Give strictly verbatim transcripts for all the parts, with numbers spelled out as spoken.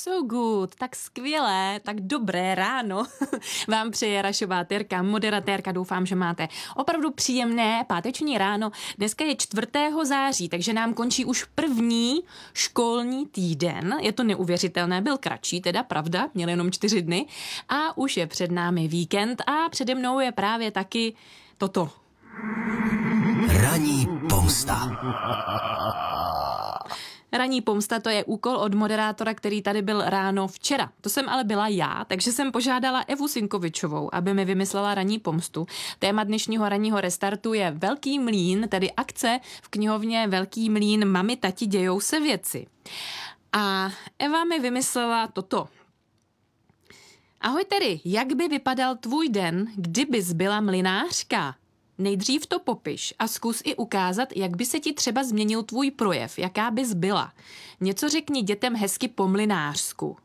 so good, tak skvělé, tak dobré ráno vám přeje Rašová Terka, moderatérka. Doufám, že máte opravdu příjemné páteční ráno. Dneska je čtvrtého září, takže nám končí už první školní týden. Je to neuvěřitelné, byl kratší, teda pravda, měl jenom čtyři dny a už je před námi víkend a přede mnou je právě taky toto. Ranní pomsta. Ranní pomsta, to je úkol od moderátora, který tady byl ráno včera. To jsem ale byla já, takže jsem požádala Evu Sinkovičovou, aby mi vymyslela ranní pomstu. Téma dnešního ranního restartu je Velký mlýn, tedy akce v knihovně Velký mlýn Mami, tati, dějou se věci. A Eva mi vymyslela toto. Ahoj tedy, jak by vypadal tvůj den, kdybys byla mlynářka? Nejdřív to popiš a zkus i ukázat, jak by se ti třeba změnil tvůj projev, jaká bys byla. Něco řekni dětem hezky po mlynářsku.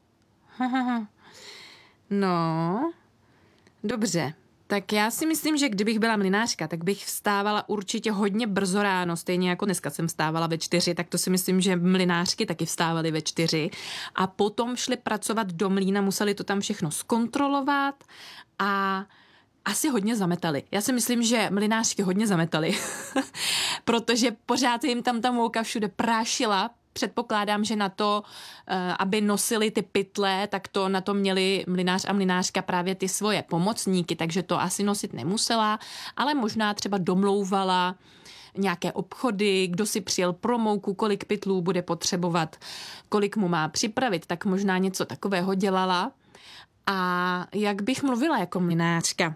No, dobře. Tak já si myslím, že kdybych byla mlynářka, tak bych vstávala určitě hodně brzo ráno, stejně jako dneska jsem vstávala ve čtyři, tak to si myslím, že mlynářky taky vstávaly ve čtyři a potom šli pracovat do mlýna, museli to tam všechno zkontrolovat a asi hodně zametali. Já si myslím, že mlynářky hodně zametali, protože pořád jim tam ta mouka všude prášila. Předpokládám, že na to, aby nosili ty pytle, tak to na to měli mlynář a mlynářka právě ty svoje pomocníky, takže to asi nosit nemusela, ale možná třeba domlouvala nějaké obchody, kdo si přijel pro mouku, kolik pytlů bude potřebovat, kolik mu má připravit, tak možná něco takového dělala. A jak bych mluvila jako mlynářka?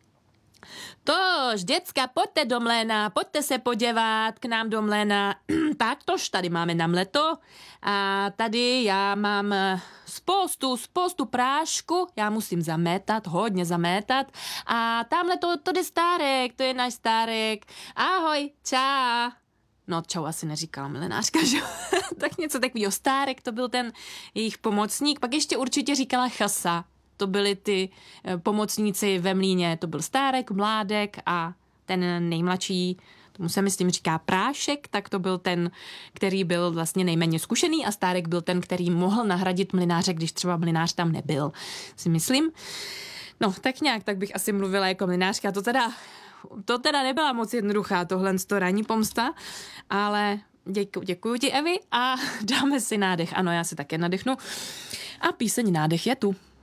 Tož, děcka, pojďte do mléna, pojďte se podívat k nám do mléna. Tak tož, tady máme na mleto a tady já mám spoustu, spoustu prášku, já musím zamétat, hodně zamétat a tamhle to, to je stárek, to je náš stárek. Ahoj, čau. No čau asi neříkala mlynářka, že? Tak něco takového. Stárek, to byl ten jejich pomocník, pak ještě určitě říkala chasa. To byli ty pomocníci ve mlýně, to byl stárek, mládek a ten nejmladší, tomu se myslím říká prášek, tak to byl ten, který byl vlastně nejméně zkušený a stárek byl ten, který mohl nahradit mlynáře, když třeba mlynář tam nebyl, si myslím. No, tak nějak, tak bych asi mluvila jako mlynářka. To teda, to teda nebyla moc jednoduchá, tohle to ranní pomsta, ale děkuji, děkuji ti, Evi, a dáme si nádech. Ano, já si také nadechnu. A píseň Nádech je tu.